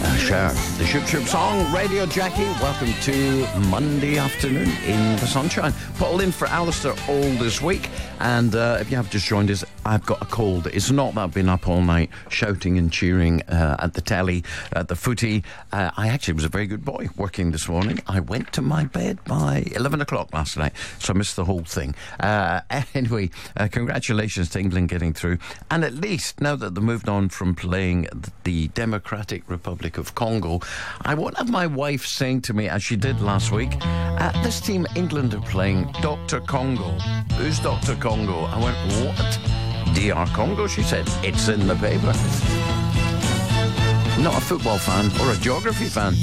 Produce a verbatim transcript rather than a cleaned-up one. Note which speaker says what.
Speaker 1: Cher, the Shoop Shoop song, Radio Jackie. Welcome to Monday afternoon in the sunshine. Paul in for Alistair all this week. And uh, if you have just joined us, I've got a cold. It's not that I've been up all night shouting and cheering uh, at the telly, at the footy. Uh, I actually was a very good boy working this morning. I went to my bed by eleven o'clock last night, so I missed the whole thing. Uh, anyway, uh, congratulations to England getting through. And at least, now that they've moved on from playing the Democratic Republic of Congo, I won't have my wife saying to me, as she did last week, uh, this team England are playing Doctor Congo. Who's Doctor Congo? I went, what? D R Congo? She said, it's in the paper. Not a football fan or a geography fan.